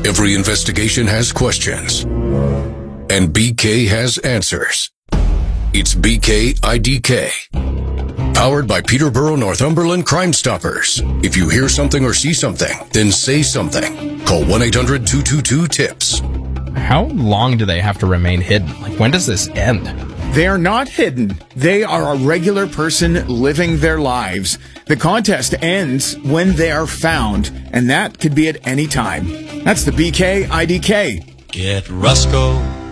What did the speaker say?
Every investigation has questions, and BK has answers. It's BK IDK. Powered by Peterborough Northumberland Crime Stoppers. If you hear something or see something, then say something. Call 1-800-222-TIPS. How long do they have to remain hidden? Like, when does this end? They are not hidden. They are a regular person living their lives. The contest ends when they are found, and that could be at any time. That's the BK IDK. Get Rusco